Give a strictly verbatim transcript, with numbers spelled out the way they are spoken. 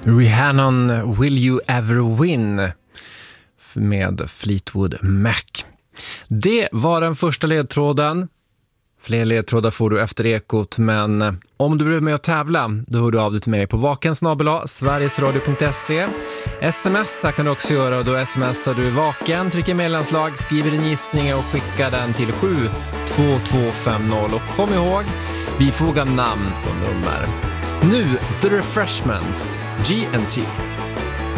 Rhiannon, Will You Ever Win med Fleetwood Mac. Det var den första ledtråden. Fler ledtrådar får du efter Ekot, men om du vill med att tävla, då hör du av dig till mig på vaken snabel-a sverigesradio punkt se. Sms här kan du också göra, och då smsar du vaken, trycker mellanslag, skriver din gissning och skickar den till sju två två fem noll. Och kom ihåg, vi fogar namn och nummer. Nu The Refreshments, G and T.